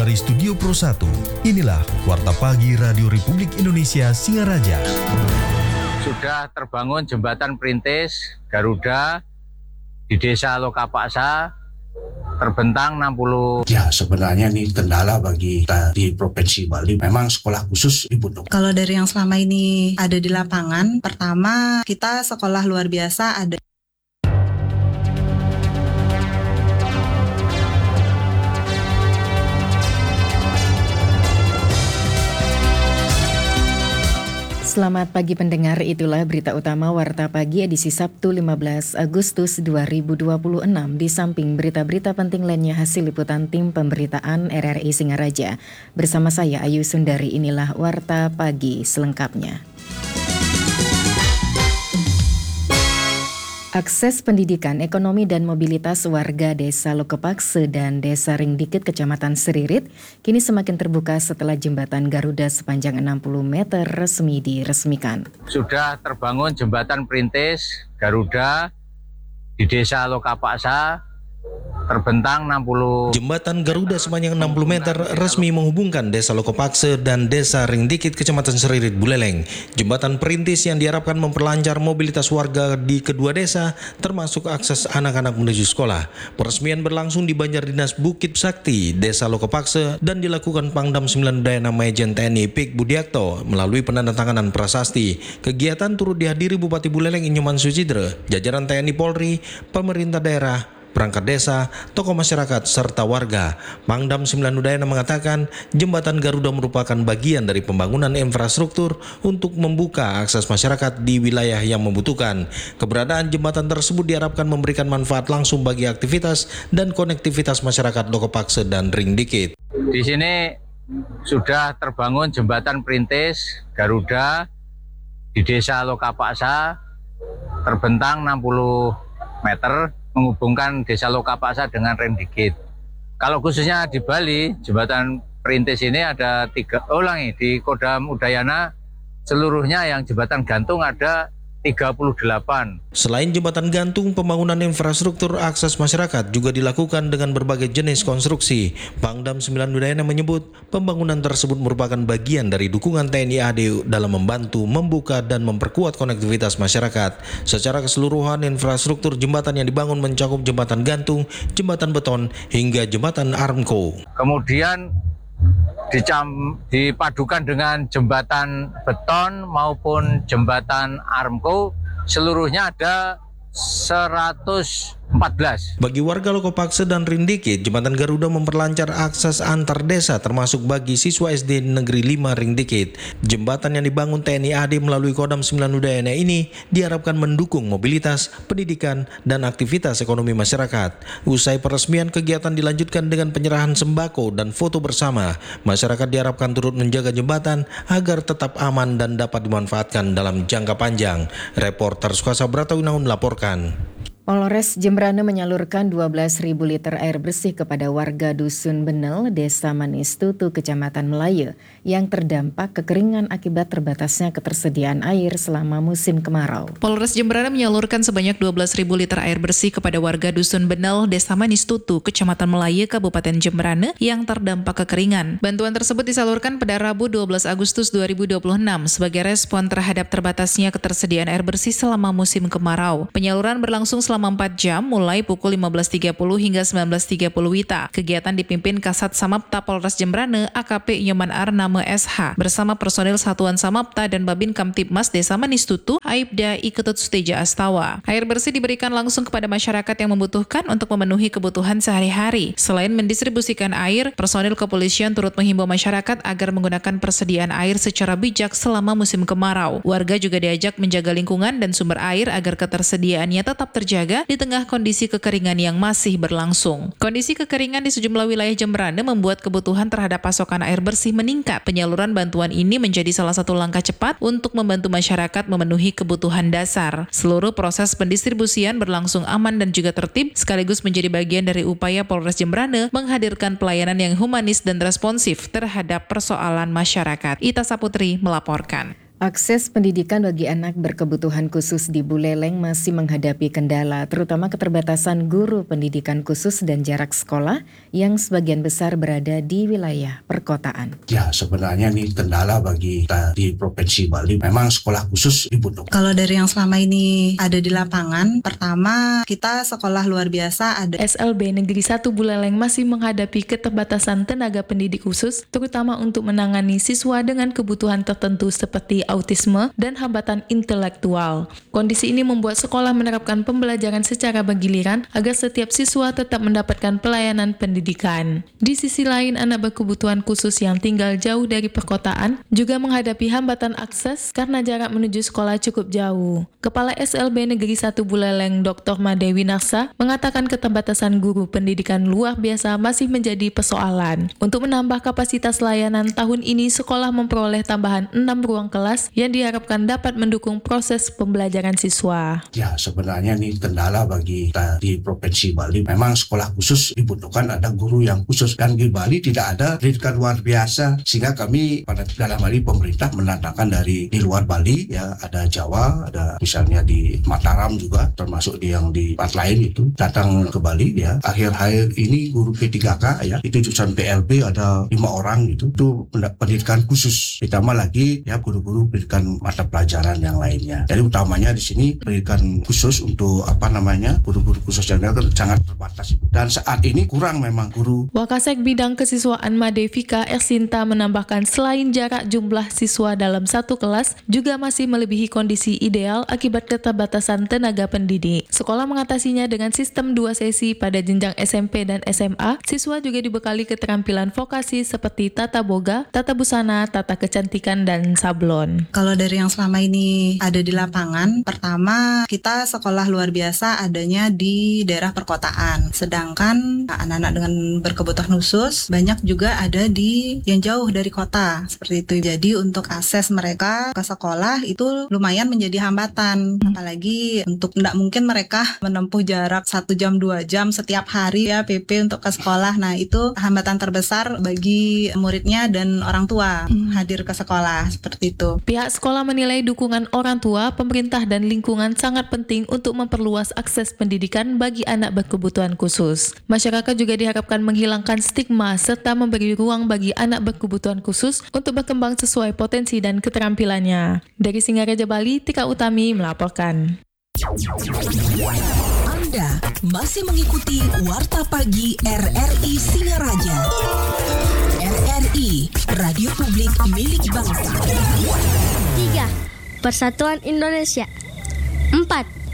dari Studio Pro 1, inilah Warta Pagi Radio Republik Indonesia Singaraja. Sudah terbangun jembatan perintis Garuda di Desa Lokapaksa, terbentang 60. Ya, sebenarnya ini kendala bagi kita di Provinsi Bali. Memang sekolah khusus dibutuhkan. Kalau dari yang selama ini ada di lapangan, pertama kita sekolah luar biasa ada. Selamat pagi pendengar, itulah berita utama Warta Pagi edisi Sabtu 15 Agustus 2026. Di samping berita-berita penting lainnya hasil liputan tim pemberitaan RRI Singaraja. Bersama saya Ayu Sundari, inilah Warta Pagi selengkapnya. Akses pendidikan, ekonomi dan mobilitas warga Desa Lokapaksa dan Desa Ringdikit, Kecamatan Seririt kini semakin terbuka setelah jembatan Garuda sepanjang 60 meter resmi diresmikan. Sudah terbangun jembatan perintis Garuda di Desa Lokapaksa, terbentang 60. Jembatan Garuda sepanjang 60 meter resmi menghubungkan Desa Lokapaksa dan Desa Ringdikit, Kecamatan Seririt, Buleleng. Jembatan perintis yang diharapkan memperlancar mobilitas warga di kedua desa, termasuk akses anak-anak menuju sekolah. Peresmian berlangsung di Banjar Dinas Bukit Sakti, Desa Lokapaksa, dan dilakukan Pangdam 9 Udayana Majen TNI Pik Budiakto melalui penandatanganan prasasti. Kegiatan turut dihadiri Bupati Buleleng Inyoman Sucidre, jajaran TNI Polri, pemerintah daerah, perangkat desa, tokoh masyarakat, serta warga. Pangdam 9 Udayana mengatakan jembatan Garuda merupakan bagian dari pembangunan infrastruktur untuk membuka akses masyarakat di wilayah yang membutuhkan. Keberadaan jembatan tersebut diharapkan memberikan manfaat langsung bagi aktivitas dan konektivitas masyarakat Lokapaksa dan Ringdikit. Di sini sudah terbangun jembatan perintis Garuda di Desa Lokapaksa, terbentang 60 meter, menghubungkan Desa Lokapaksa dengan Ringdikit. Kalau khususnya di Bali, jembatan perintis ini ada 3, di Kodam Udayana seluruhnya yang jembatan gantung ada 38. Selain jembatan gantung, pembangunan infrastruktur akses masyarakat juga dilakukan dengan berbagai jenis konstruksi. Pangdam 9 Udayana menyebut pembangunan tersebut merupakan bagian dari dukungan TNI AD dalam membantu membuka dan memperkuat konektivitas masyarakat. Secara keseluruhan, infrastruktur jembatan yang dibangun mencakup jembatan gantung, jembatan beton, hingga jembatan Armco. Kemudian dipadukan dengan jembatan beton maupun jembatan Armco, seluruhnya ada 114. Bagi warga Lokapaksa dan Ringdikit, jembatan Garuda memperlancar akses antar desa termasuk bagi siswa SD Negeri 5 Ringdikit. Jembatan yang dibangun TNI AD melalui Kodam 9 Udayana ini diharapkan mendukung mobilitas, pendidikan, dan aktivitas ekonomi masyarakat. Usai peresmian, kegiatan dilanjutkan dengan penyerahan sembako dan foto bersama. Masyarakat diharapkan turut menjaga jembatan agar tetap aman dan dapat dimanfaatkan dalam jangka panjang. Reporter Sukasa Bratawinaun melaporkan. Polres Jembrana menyalurkan 12.000 liter air bersih kepada warga Dusun Benel, Desa Manis Tutu, Kecamatan Melayu, yang terdampak kekeringan akibat terbatasnya ketersediaan air selama musim kemarau. Polres Jembrana menyalurkan sebanyak 12.000 liter air bersih kepada warga Dusun Benel, Desa Manis Tutu, Kecamatan Melayu, Kabupaten Jembrana, yang terdampak kekeringan. Bantuan tersebut disalurkan pada Rabu 12 Agustus 2026 sebagai respon terhadap terbatasnya ketersediaan air bersih selama musim kemarau. Penyaluran berlangsung selama 4 jam mulai pukul 15.30 hingga 19.30 WITA. Kegiatan dipimpin Kasat Samapta Polres Jembrana AKP Nyoman Arname SH bersama personil Satuan Samapta dan Babin Kamtibmas Desa Manis Tutu Aibda Iketut Suteja Astawa. Air bersih diberikan langsung kepada masyarakat yang membutuhkan untuk memenuhi kebutuhan sehari-hari. Selain mendistribusikan air, personil kepolisian turut menghimbau masyarakat agar menggunakan persediaan air secara bijak selama musim kemarau. Warga juga diajak menjaga lingkungan dan sumber air agar ketersediaannya tetap terjaga di tengah kondisi kekeringan yang masih berlangsung. Kondisi kekeringan di sejumlah wilayah Jembrana membuat kebutuhan terhadap pasokan air bersih meningkat. Penyaluran bantuan ini menjadi salah satu langkah cepat untuk membantu masyarakat memenuhi kebutuhan dasar. Seluruh proses pendistribusian berlangsung aman dan juga tertib, sekaligus menjadi bagian dari upaya Polres Jembrana menghadirkan pelayanan yang humanis dan responsif terhadap persoalan masyarakat. Ita Saputri melaporkan. Akses pendidikan bagi anak berkebutuhan khusus di Buleleng masih menghadapi kendala, terutama keterbatasan guru pendidikan khusus dan jarak sekolah yang sebagian besar berada di wilayah perkotaan. Ya, sebenarnya ini kendala bagi kita di Provinsi Bali. Memang sekolah khusus dibutuhkan. Kalau dari yang selama ini ada di lapangan, pertama kita sekolah luar biasa ada. SLB Negeri 1 Buleleng masih menghadapi keterbatasan tenaga pendidik khusus, terutama untuk menangani siswa dengan kebutuhan tertentu seperti autisme dan hambatan intelektual. Kondisi ini membuat sekolah menerapkan pembelajaran secara bergiliran agar setiap siswa tetap mendapatkan pelayanan pendidikan. Di sisi lain, anak berkebutuhan khusus yang tinggal jauh dari perkotaan juga menghadapi hambatan akses karena jarak menuju sekolah cukup jauh. Kepala SLB Negeri 1 Buleleng, Dr. Madewi Narsa, mengatakan keterbatasan guru pendidikan luar biasa masih menjadi persoalan. Untuk menambah kapasitas layanan, tahun ini sekolah memperoleh tambahan 6 ruang kelas yang diharapkan dapat mendukung proses pembelajaran siswa. Ya, sebenarnya ini kendala bagi kita di Provinsi Bali. Memang sekolah khusus dibutuhkan, ada guru yang khusus. Dan di Bali tidak ada pendidikan luar biasa, sehingga kami pada dalam hal ini pemerintah mendatangkan dari di luar Bali, ya ada Jawa, ada misalnya di Mataram juga, termasuk yang di tempat lain itu datang ke Bali. Ya, akhir-akhir ini guru P3K ya itu jurusan PLB ada 5 orang itu pendidikan khusus. Ditambah lagi ya guru-guru pendidikan mata pelajaran yang lainnya. Jadi utamanya di sini pendidikan khusus untuk guru-guru khusus yang sangat terbatas. Dan saat ini kurang memang guru. Wakasek Bidang Kesiswaan Madevika Ersinta menambahkan selain jarak jumlah siswa dalam satu kelas juga masih melebihi kondisi ideal akibat keterbatasan tenaga pendidik. Sekolah mengatasinya dengan sistem 2 sesi pada jenjang SMP dan SMA. Siswa juga dibekali keterampilan vokasi seperti tata boga, tata busana, tata kecantikan, dan sablon. Kalau dari yang selama ini ada di lapangan, pertama kita sekolah luar biasa adanya di daerah perkotaan. Sedangkan anak-anak dengan berkebutuhan khusus banyak juga ada di yang jauh dari kota seperti itu. Jadi untuk akses mereka ke sekolah itu lumayan menjadi hambatan. Apalagi untuk tidak mungkin mereka menempuh jarak 1 jam 2 jam setiap hari ya PP untuk ke sekolah. Nah itu hambatan terbesar bagi muridnya dan orang tua hadir ke sekolah seperti itu. Pihak sekolah menilai dukungan orang tua, pemerintah, dan lingkungan sangat penting untuk memperluas akses pendidikan bagi anak berkebutuhan khusus. Masyarakat juga diharapkan menghilangkan stigma serta memberi ruang bagi anak berkebutuhan khusus untuk berkembang sesuai potensi dan keterampilannya. Dari Singaraja, Bali, Tika Utami melaporkan. Anda masih mengikuti Warta Pagi RRI Singaraja. RRI, Radio Publik Milik Bangsa. 3. Persatuan Indonesia. 4.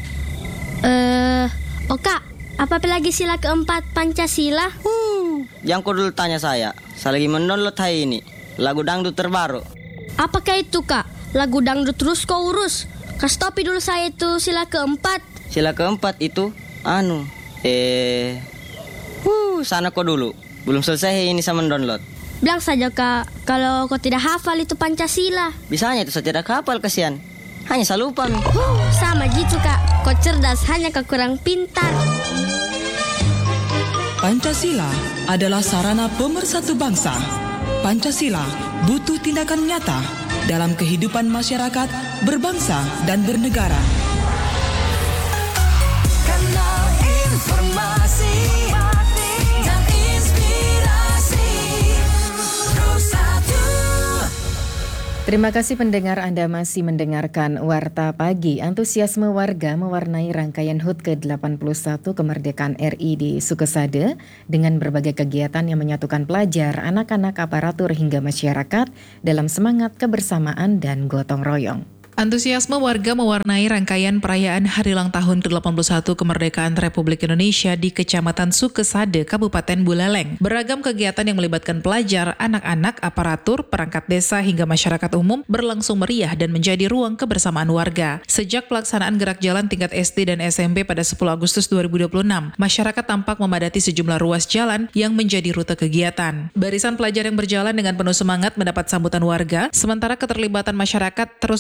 Oka, apa lagi sila keempat Pancasila? Yang kau dulu tanya saya lagi mendownload hari ini lagu dangdut terbaru. Apakah itu, Kak? Lagu dangdut terus kau urus. Kasih topi dulu saya itu sila keempat. Sila keempat itu sana kau dulu. Belum selesai ini saya mendownload. Bilang saja, Kak, kalau kau tidak hafal itu Pancasila. Bisanya itu saya tidak hafal, kasihan. Hanya saya lupa. Sama gitu, Kak. Kau cerdas, hanya kau kurang pintar. Pancasila adalah sarana pemersatu bangsa. Pancasila butuh tindakan nyata dalam kehidupan masyarakat, berbangsa, dan bernegara. Kanal informasi dan inspirasi. Terima kasih pendengar, Anda masih mendengarkan Warta Pagi. Antusiasme warga mewarnai rangkaian HUT ke-81 kemerdekaan RI di Sukesade dengan berbagai kegiatan yang menyatukan pelajar, anak-anak, aparatur hingga masyarakat dalam semangat kebersamaan dan gotong royong. Antusiasme warga mewarnai rangkaian perayaan Hari Ulang Tahun ke-81 Kemerdekaan Republik Indonesia di Kecamatan Sukesade, Kabupaten Buleleng. Beragam kegiatan yang melibatkan pelajar, anak-anak, aparatur, perangkat desa hingga masyarakat umum berlangsung meriah dan menjadi ruang kebersamaan warga. Sejak pelaksanaan gerak jalan tingkat SD dan SMP pada 10 Agustus 2026, masyarakat tampak memadati sejumlah ruas jalan yang menjadi rute kegiatan. Barisan pelajar yang berjalan dengan penuh semangat mendapat sambutan warga, sementara keterlibatan masyarakat terus berlanjut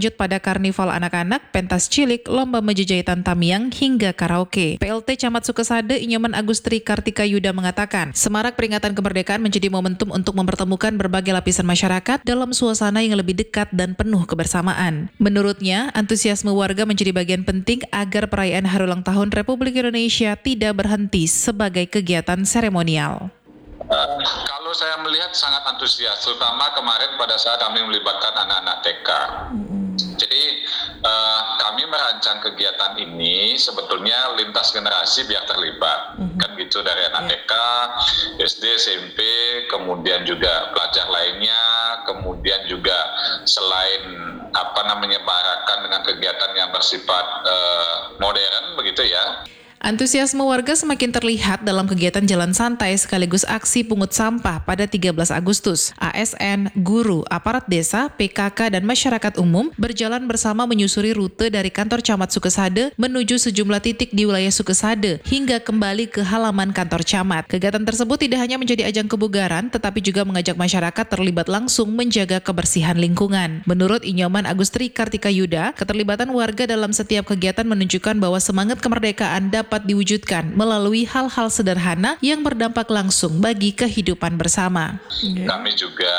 berlanjut pada karnival anak-anak, pentas cilik, lomba menjejahitan tamiang, hingga karaoke. PLT Camat Sukesade Inyoman Agustri Kartika Yuda mengatakan, semarak peringatan kemerdekaan menjadi momentum untuk mempertemukan berbagai lapisan masyarakat dalam suasana yang lebih dekat dan penuh kebersamaan. Menurutnya, antusiasme warga menjadi bagian penting agar perayaan Hari Ulang Tahun Republik Indonesia tidak berhenti sebagai kegiatan seremonial. Kalau saya melihat sangat antusias, terutama kemarin pada saat kami melibatkan anak-anak TK. Jadi kami merancang kegiatan ini sebetulnya lintas generasi biar terlibat, kan gitu, dari anak TK, SD, SMP, kemudian juga pelajar lainnya, kemudian juga selain barakan dengan kegiatan yang bersifat modern begitu ya. Antusiasme warga semakin terlihat dalam kegiatan jalan santai sekaligus aksi pungut sampah pada 13 Agustus. ASN, guru, aparat desa, PKK, dan masyarakat umum berjalan bersama menyusuri rute dari kantor Camat Sukesade menuju sejumlah titik di wilayah Sukesade hingga kembali ke halaman kantor Camat. Kegiatan tersebut tidak hanya menjadi ajang kebugaran, tetapi juga mengajak masyarakat terlibat langsung menjaga kebersihan lingkungan. Menurut Inyoman Agustri Kartika Yuda, keterlibatan warga dalam setiap kegiatan menunjukkan bahwa semangat kemerdekaan dapat diwujudkan melalui hal-hal sederhana yang berdampak langsung bagi kehidupan bersama. Kami juga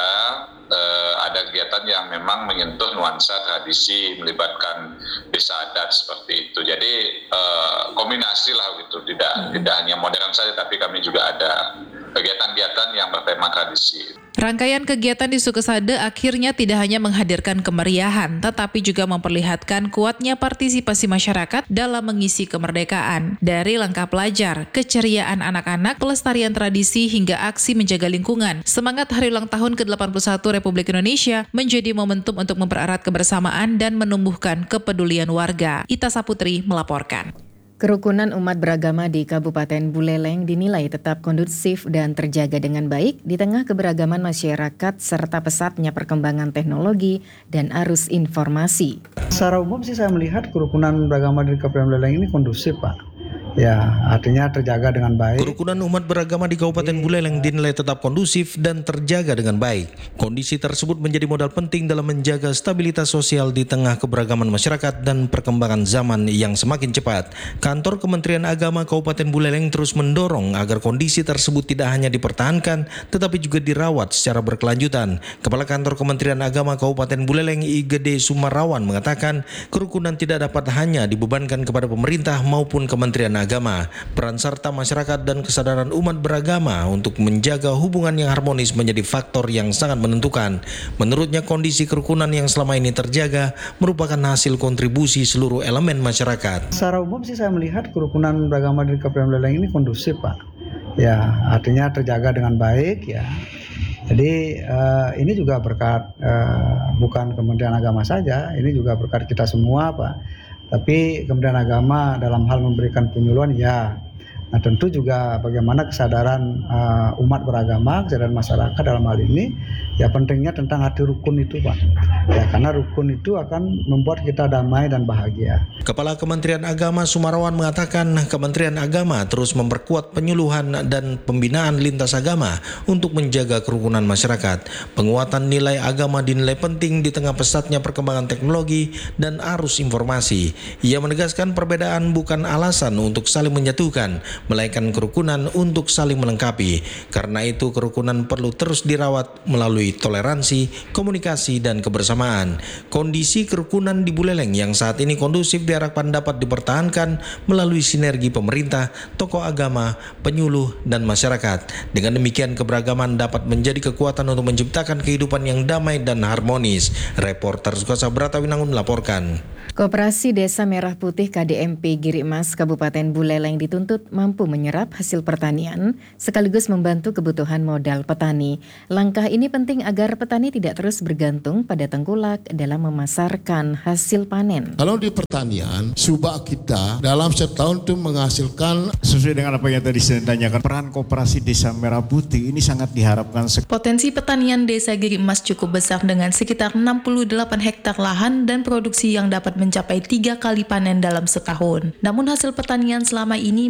ada kegiatan yang memang menyentuh nuansa tradisi, melibatkan desa adat seperti itu. Jadi kombinasi lah gitu, tidak hanya modern saja, tapi kami juga ada kegiatan-kegiatan yang bertema tradisi. Rangkaian kegiatan di Sukesade akhirnya tidak hanya menghadirkan kemeriahan, tetapi juga memperlihatkan kuatnya partisipasi masyarakat dalam mengisi kemerdekaan. Dari langkah pelajar, keceriaan anak-anak, pelestarian tradisi, hingga aksi menjaga lingkungan, semangat Hari Ulang Tahun ke-81 Republik Indonesia menjadi momentum untuk mempererat kebersamaan dan menumbuhkan kepedulian warga. Ita Saputri melaporkan. Kerukunan umat beragama di Kabupaten Buleleng dinilai tetap kondusif dan terjaga dengan baik di tengah keberagaman masyarakat serta pesatnya perkembangan teknologi dan arus informasi. Secara umum sih saya melihat kerukunan beragama di Kabupaten Buleleng ini kondusif, Pak. Ya, artinya terjaga dengan baik. Kerukunan umat beragama di Kabupaten Buleleng dinilai tetap kondusif dan terjaga dengan baik. Kondisi tersebut menjadi modal penting dalam menjaga stabilitas sosial di tengah keberagaman masyarakat dan perkembangan zaman yang semakin cepat. Kantor Kementerian Agama Kabupaten Buleleng terus mendorong agar kondisi tersebut tidak hanya dipertahankan, tetapi juga dirawat secara berkelanjutan. Kepala Kantor Kementerian Agama Kabupaten Buleleng I Gede Sumarawan mengatakan, kerukunan tidak dapat hanya dibebankan kepada pemerintah maupun Kementerian Agama. Peran serta masyarakat dan kesadaran umat beragama untuk menjaga hubungan yang harmonis menjadi faktor yang sangat menentukan. Menurutnya, kondisi kerukunan yang selama ini terjaga merupakan hasil kontribusi seluruh elemen masyarakat. Secara umum sih saya melihat kerukunan beragama di Kabupaten Buleleng ini kondusif, Pak. Ya, artinya terjaga dengan baik ya. Jadi ini juga berkat bukan Kementerian Agama saja, ini juga berkat kita semua, Pak. Tapi Kementerian Agama dalam hal memberikan penyuluhan ya. Nah, tentu juga bagaimana kesadaran umat beragama, kesadaran masyarakat dalam hal ini, ya pentingnya tentang arti rukun itu, Pak. Ya, karena rukun itu akan membuat kita damai dan bahagia. Kepala Kementerian Agama Sumarawan mengatakan Kementerian Agama terus memperkuat penyuluhan dan pembinaan lintas agama untuk menjaga kerukunan masyarakat. Penguatan nilai agama dinilai penting di tengah pesatnya perkembangan teknologi dan arus informasi. Ia menegaskan perbedaan bukan alasan untuk saling menyatukan, melainkan kerukunan untuk saling melengkapi. Karena itu kerukunan perlu terus dirawat melalui toleransi, komunikasi, dan kebersamaan. Kondisi kerukunan di Buleleng yang saat ini kondusif diharapkan dapat dipertahankan melalui sinergi pemerintah, tokoh agama, penyuluh, dan masyarakat. Dengan demikian keberagaman dapat menjadi kekuatan untuk menciptakan kehidupan yang damai dan harmonis. Reporter Sukasa Bratawinangun melaporkan. Koperasi Desa Merah Putih KDMP Giri Mas Kabupaten Buleleng dituntut mampu menyerap hasil pertanian sekaligus membantu kebutuhan modal petani. Langkah ini penting agar petani tidak terus bergantung pada tengkulak dalam memasarkan hasil panen. Kalau di pertanian, subak kita dalam setahun itu menghasilkan sesuai dengan apa yang tadi saya tanyakan. Peran Koperasi Desa Merah Putih ini sangat diharapkan. Potensi pertanian Desa Giri Mas cukup besar dengan sekitar 68 hektar lahan dan produksi yang dapat mencapai 3 kali panen dalam setahun. Namun hasil pertanian selama ini masih banyak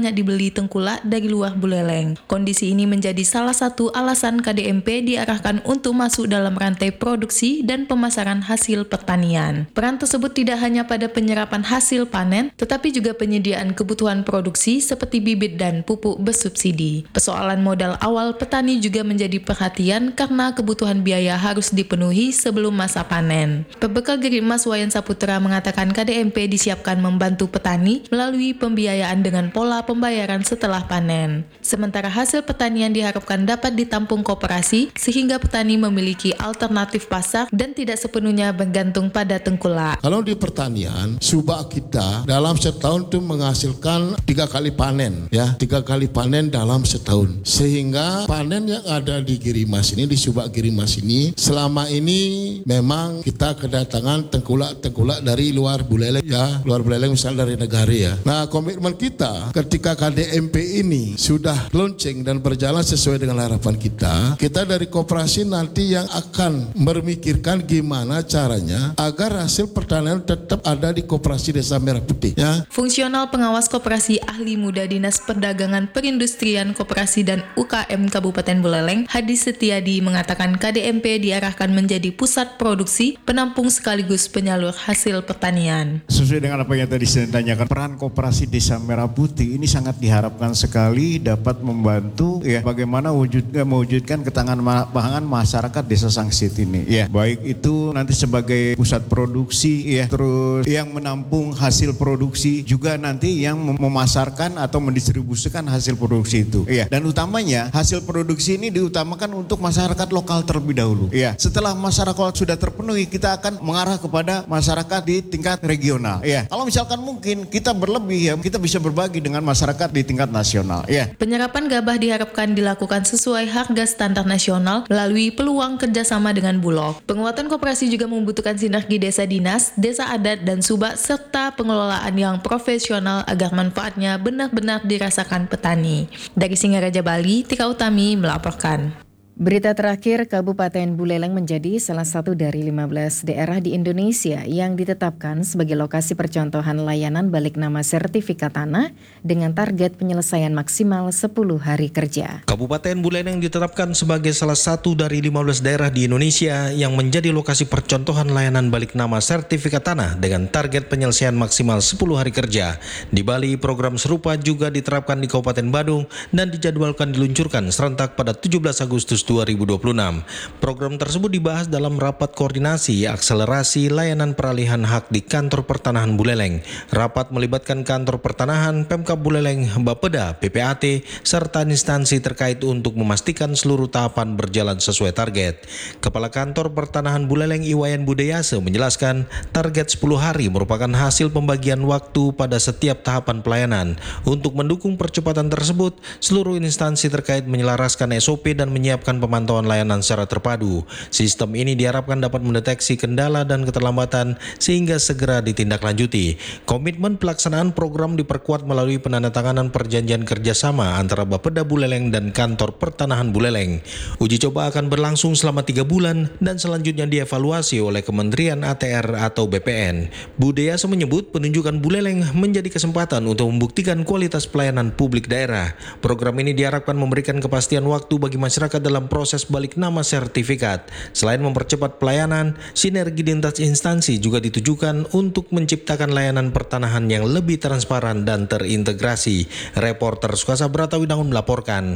banyak dibeli tengkulak dari luar Buleleng. Kondisi ini menjadi salah satu alasan KDMP diarahkan untuk masuk dalam rantai produksi dan pemasaran hasil pertanian. Peran tersebut tidak hanya pada penyerapan hasil panen, tetapi juga penyediaan kebutuhan produksi seperti bibit dan pupuk bersubsidi. Persoalan modal awal petani juga menjadi perhatian karena kebutuhan biaya harus dipenuhi sebelum masa panen. Pembekal Geri Emas Wayan Saputra mengatakan KDMP disiapkan membantu petani melalui pembiayaan dengan pola pembayaran setelah panen. Sementara hasil pertanian diharapkan dapat ditampung koperasi sehingga petani memiliki alternatif pasar dan tidak sepenuhnya bergantung pada tengkulak. Kalau di pertanian, subak kita dalam setahun itu menghasilkan 3 kali panen, ya, 3 kali panen dalam setahun. Sehingga panen yang ada di Geri Emas ini, di subak Geri Emas ini, selama ini memang kita kedatangan tengkulak-tengkulak dari luar Buleleng, ya, luar Buleleng misalnya dari negara, ya. Nah, komitmen kita ketika KDMP ini sudah launching dan berjalan sesuai dengan harapan kita dari koperasi nanti yang akan memikirkan gimana caranya agar hasil pertanian tetap ada di koperasi Desa Merah Putih, ya. Fungsional pengawas koperasi ahli muda Dinas Perdagangan Perindustrian Koperasi dan UKM Kabupaten Buleleng, Hadi Setiadi mengatakan KDMP diarahkan menjadi pusat produksi, penampung sekaligus penyalur hasil pertanian. Sesuai dengan apa yang tadi saya tanyakan, peran koperasi Desa Merah Putih ini sangat diharapkan sekali dapat membantu, ya, bagaimana mewujudkan ketahanan pangan masyarakat Desa Sangsit ini, ya. Baik itu nanti sebagai pusat produksi, ya, terus yang menampung hasil produksi, juga nanti yang memasarkan atau mendistribusikan hasil produksi itu, ya. Dan utamanya hasil produksi ini diutamakan untuk masyarakat lokal terlebih dahulu, ya. Setelah masyarakat sudah terpenuhi, kita akan mengarah kepada masyarakat di tingkat regional, ya. Kalau misalkan mungkin kita berlebih, ya, kita bisa berbagi dengan masyarakat di tingkat nasional, ya. Penyerapan gabah diharapkan dilakukan sesuai harga standar nasional melalui peluang kerjasama dengan Bulog. Penguatan koperasi juga membutuhkan sinergi desa dinas, desa adat, dan subak, serta pengelolaan yang profesional agar manfaatnya benar-benar dirasakan petani. Dari Singaraja, Bali, Tika Utami melaporkan. Berita terakhir, Kabupaten Buleleng menjadi salah satu dari 15 daerah di Indonesia yang ditetapkan sebagai lokasi percontohan layanan balik nama sertifikat tanah dengan target penyelesaian maksimal 10 hari kerja. Kabupaten Buleleng ditetapkan sebagai salah satu dari 15 daerah di Indonesia yang menjadi lokasi percontohan layanan balik nama sertifikat tanah dengan target penyelesaian maksimal 10 hari kerja. Di Bali, program serupa juga diterapkan di Kabupaten Badung dan dijadwalkan diluncurkan serentak pada 17 Agustus 2026. Program tersebut dibahas dalam rapat koordinasi akselerasi layanan peralihan hak di Kantor Pertanahan Buleleng. Rapat melibatkan Kantor Pertanahan, Pemkab Buleleng, Bapeda, PPAT, serta instansi terkait untuk memastikan seluruh tahapan berjalan sesuai target. Kepala Kantor Pertanahan Buleleng Iwayan Budayase menjelaskan target 10 hari merupakan hasil pembagian waktu pada setiap tahapan pelayanan. Untuk mendukung percepatan tersebut, seluruh instansi terkait menyelaraskan SOP dan menyiapkan pemantauan layanan secara terpadu. Sistem ini diharapkan dapat mendeteksi kendala dan keterlambatan sehingga segera ditindaklanjuti. Komitmen pelaksanaan program diperkuat melalui penandatanganan perjanjian kerjasama antara Bapeda Buleleng dan Kantor Pertanahan Buleleng. Uji coba akan berlangsung selama 3 bulan dan selanjutnya dievaluasi oleh Kementerian ATR atau BPN. Budayase menyebut penunjukan Buleleng menjadi kesempatan untuk membuktikan kualitas pelayanan publik daerah. Program ini diharapkan memberikan kepastian waktu bagi masyarakat dalam proses balik nama sertifikat. Selain mempercepat pelayanan, sinergi lintas instansi juga ditujukan untuk menciptakan layanan pertanahan yang lebih transparan dan terintegrasi. Reporter Sukasa Bratawinangun melaporkan.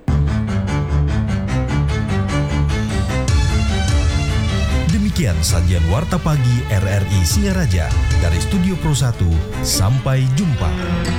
Demikian sajian Warta Pagi RRI Singaraja. Dari Studio Pro 1, sampai jumpa.